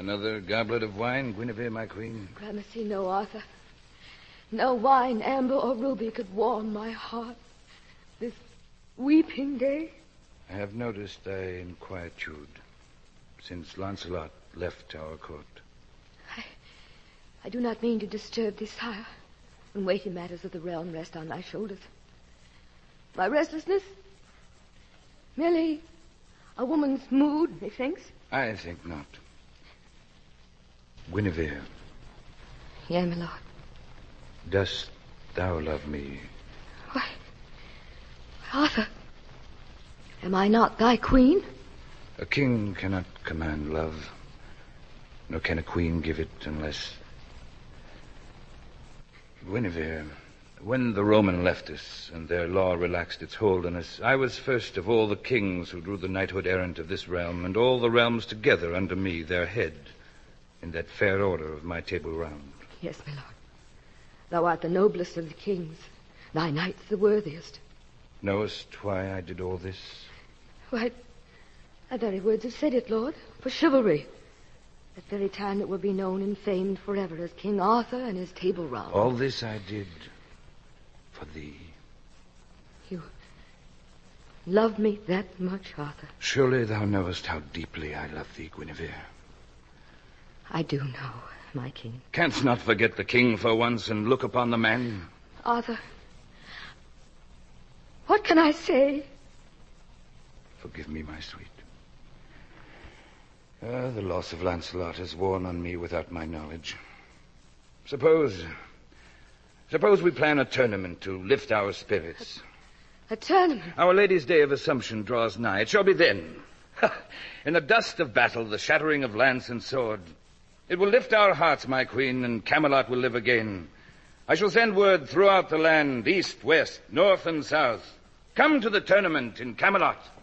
Another goblet of wine, Guinevere, my queen? Gramercy, no, Arthur. No wine, amber, or ruby could warm my heart this weeping day. I have noticed thy inquietude since Lancelot left our court. I do not mean to disturb thee, sire, when weighty matters of the realm rest on thy shoulders. My restlessness, merely a woman's mood, methinks. I think not. Guinevere. Yea, my lord. Dost thou love me? Why, Arthur, am I not thy queen? A king cannot command love, nor can a queen give it unless... Guinevere, when the Roman left us and their law relaxed its hold on us, I was first of all the kings who drew the knighthood errant of this realm, and all the realms together under me, their head, in that fair order of my Table Round. Yes, my lord. Thou art the noblest of the kings, thy knights the worthiest. Knowest why I did all this? Why, thy very words have said it, Lord, for chivalry. That very time that will be known and famed forever as King Arthur and his Table Round. All this I did for thee. You love me that much, Arthur? Surely thou knowest how deeply I love thee, Guinevere. I do know, my king. Canst not forget the king for once and look upon the man? Arthur, what can I say? Forgive me, my sweet. The loss of Lancelot has worn on me without my knowledge. Suppose we plan a tournament to lift our spirits. A tournament? Our Lady's Day of Assumption draws nigh. It shall be then. In the dust of battle, the shattering of lance and sword. It will lift our hearts, my queen, and Camelot will live again. I shall send word throughout the land, east, west, north, and south. Come to the tournament in Camelot.